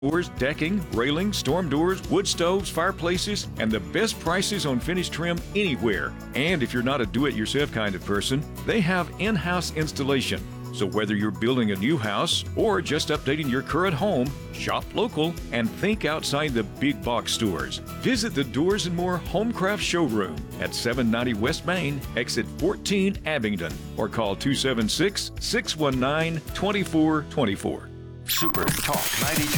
Doors, decking, railing, storm doors, wood stoves, fireplaces, and the best prices on finished trim anywhere. And if you're not a do-it-yourself kind of person, they have in-house installation. So whether you're building a new house or just updating your current home, shop local and think outside the big box stores. Visit the Doors and More Homecraft Showroom at 790 West Main, exit 14, Abingdon, or call 276-619-2424. Super Talk 92.